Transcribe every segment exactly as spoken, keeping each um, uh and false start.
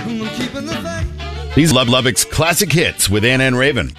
These Love Lubbock's classic hits with Anna and Raven.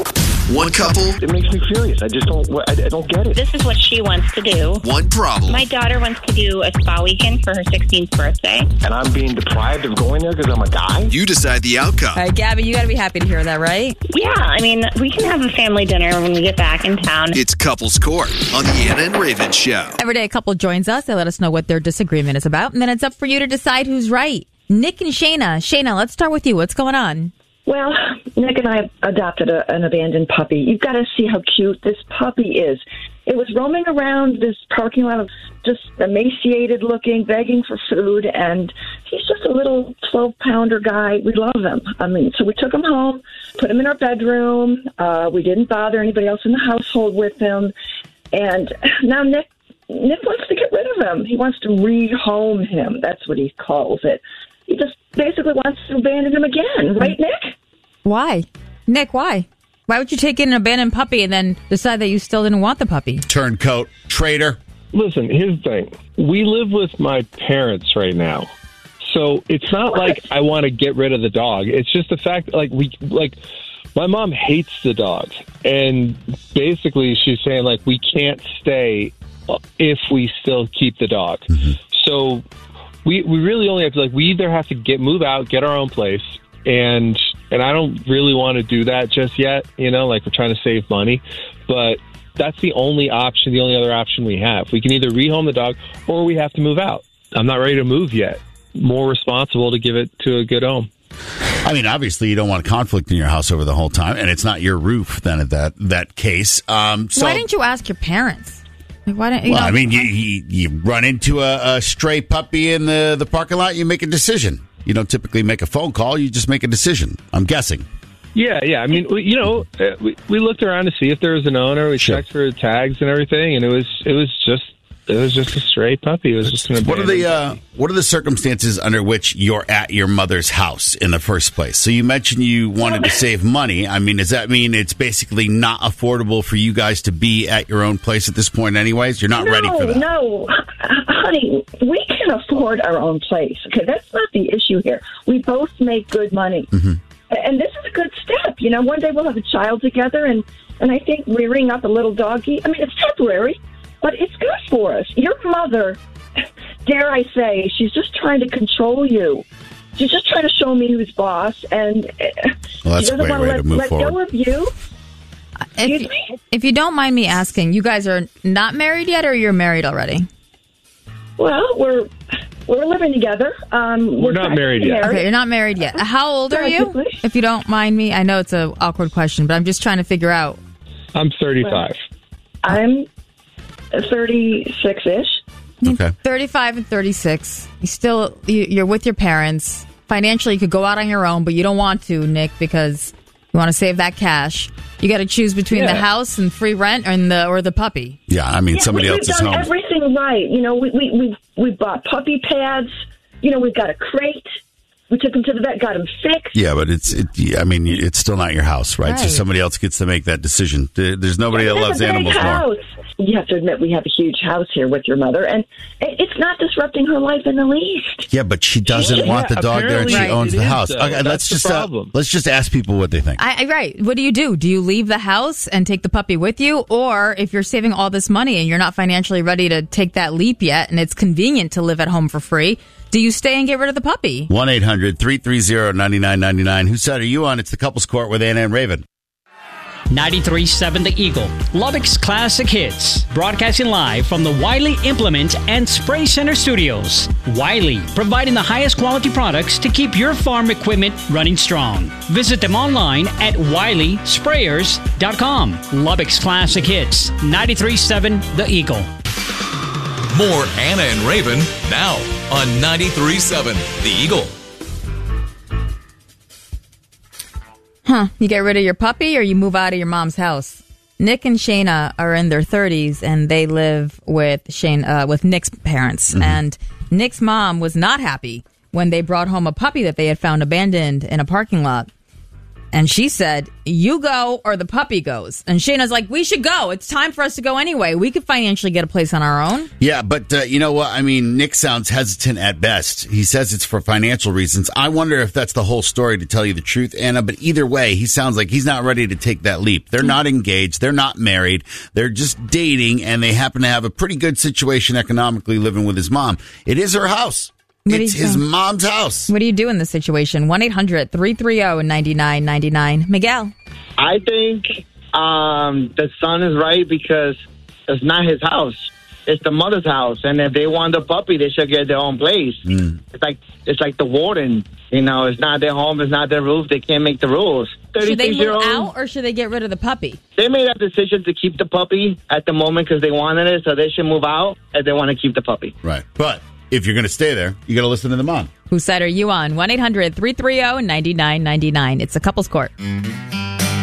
One couple. It makes me furious. I just don't. I, I don't get it. This is what she wants to do. One problem. My daughter wants to do a spa weekend for her sixteenth birthday. And I'm being deprived of going there because I'm a guy? You decide the outcome. All right, Gabby, you got to be happy to hear that, right? Yeah, I mean, we can have a family dinner when we get back in town. It's Couples Court on the Anna and Raven Show. Every day a couple joins us. They let us know what their disagreement is about, and then it's up for you to decide who's right. Nick and Shayna. Shayna, let's start with you. What's going on? Well, Nick and I adopted a, an abandoned puppy. You've got to see how cute this puppy is. It was roaming around this parking lot, of just emaciated looking, begging for food, and he's just a little twelve-pounder guy. We love him. I mean, so we took him home, put him in our bedroom. Uh, we didn't bother anybody else in the household with him. And now Nick, Nick wants to get rid of him. He wants to rehome him. That's what he calls it. He just basically wants to abandon him again. Right, Nick? Why? Nick, why? Why would you take in an abandoned puppy and then decide that you still didn't want the puppy? Turncoat, traitor. Listen, here's the thing. We live with my parents right now. So it's not like I want to get rid of the dog. It's just the fact, like, we, like, my mom hates the dog. And basically she's saying, like, we can't stay if we still keep the dog. Mm-hmm. So we we really only have to, like, we either have to get move out, get our own place, and and I don't really want to do that just yet, you know, like, we're trying to save money, but that's the only option, the only other option we have. We can either rehome the dog or we have to move out. I'm not ready to move yet. More responsible to give it to a good home. I mean, obviously, you don't want conflict in your house over the whole time, and it's not your roof then at that that case. Um, so, why didn't you ask your parents? Like, why didn't you? Well, know, I mean, you, you, you run into a, a stray puppy in the, the parking lot, you make a decision. You don't typically make a phone call, you just make a decision, I'm guessing. Yeah, yeah. I mean, we, you know, uh, we, we looked around to see if there was an owner. We Sure. checked for tags and everything, and it was it was just it was just a stray puppy. It was just an What are the abandoned uh, what are the circumstances under which you're at your mother's house in the first place? So you mentioned you wanted to save money. I mean, does that mean it's basically not affordable for you guys to be at your own place at this point anyways? You're not no, ready for that. No, honey, we can afford our own place. Okay, that's not the issue here. We both make good money. Mm-hmm. And this is a good step. You know, one day we'll have a child together, and, and I think rearing up a little doggy, I mean, it's temporary, but it's good for us. Your mother, dare I say, she's just trying to control you. She's just trying to show me who's boss, and Well, that's she a doesn't great want way to to let, move let forward. go of you. Excuse If, me? if you don't mind me asking, you guys are not married yet, or you're married already? Well, we're we're living together. Um, We're not married yet. Okay, you're not married yet. How old are you? Practically. If you don't mind me, I know it's an awkward question, but I'm just trying to figure out. I'm thirty-five. I'm thirty-six-ish. Okay. thirty-five and thirty-six. You still, you- you're with your parents. Financially, you could go out on your own, but you don't want to, Nick, because you want to save that cash. You got to choose between the Yeah. house and free rent, and the or the puppy. Yeah, I mean, Yeah, somebody we, else's we've done home. everything right. You know, we we we we bought puppy pads. You know, we've got a crate. We took him to the vet, got him fixed. Yeah, but it's, it, I mean, it's still not your house, right? So Right. somebody else gets to make that decision. There- There's nobody that It's loves a big animals more. house. You have to admit, we have a huge house here with your mother, and it- it's not disrupting her life in the least. Yeah, but she doesn't Yeah, want the dog there, and she apparently owns it the is, house. though. Okay, That's let's the just uh, problem. let's just ask people what they think. I, I, right. What do you do? Do you leave the house and take the puppy with you? Or if you're saving all this money and you're not financially ready to take that leap yet, and it's convenient to live at home for free, do you stay and get rid of the puppy? one eight hundred three three zero nine nine nine nine. Whose side are you on? It's the Couples Court with Anna and Raven. ninety-three point seven The Eagle, Lubbock's classic hits. Broadcasting live from the Wiley Implement and Spray Center studios. Wiley, providing the highest quality products to keep your farm equipment running strong. Visit them online at wiley sprayers dot com. Lubbock's classic hits, ninety-three point seven The Eagle. More Anna and Raven now on ninety-three point seven The Eagle. Huh. You get rid of your puppy or you move out of your mom's house? Nick and Shayna are in their thirties and they live with Shane, uh, with Nick's parents. Mm-hmm. And Nick's mom was not happy when they brought home a puppy that they had found abandoned in a parking lot. And she said, you go or the puppy goes. And Shayna's like, we should go. It's time for us to go anyway. We could financially get a place on our own. Yeah, but uh, you know what? I mean, Nick sounds hesitant at best. He says it's for financial reasons. I wonder if that's the whole story, to tell you the truth, Anna. But either way, he sounds like he's not ready to take that leap. They're not engaged. They're not married. They're just dating, and they happen to have a pretty good situation economically living with his mom. It is her house. What It's do you his think? mom's house. What do you do in this situation? one eight hundred three three zero nine nine nine nine. Miguel. I think um, the son is right because it's not his house. It's the mother's house. And if they want the puppy, they should get their own place. Mm. It's like it's like the warden. You know, it's not their home. It's not their roof. They can't make the rules. Should they move thirty-six-year-old, out or should they get rid of the puppy? they made that decision to keep the puppy at the moment because they wanted it. So they should move out if they want to keep the puppy. Right. But if you're going to stay there, you got to listen to the mom. Whose side are you on? one eight hundred three three zero nine nine nine nine. It's a couple's court.